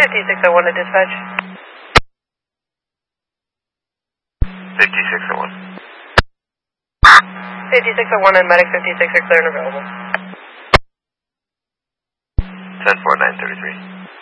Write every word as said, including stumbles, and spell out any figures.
fifty-six oh one to dispatch. fifty-six oh one. fifty-six oh one and medic fifty-six are clear and available. ten four nine thirty-three.